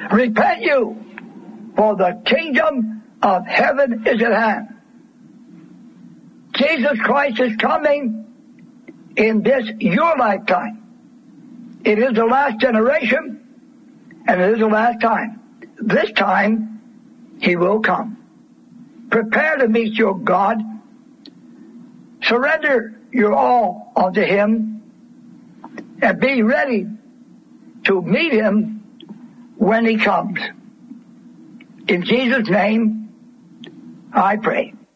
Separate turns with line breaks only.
Repent you, for the kingdom of heaven is at hand. Jesus Christ is coming in this your lifetime. It is the last generation, and it is the last time. This time, He will come. Prepare to meet your God. Surrender your all unto Him, and be ready to meet Him when He comes. In Jesus' name, I pray.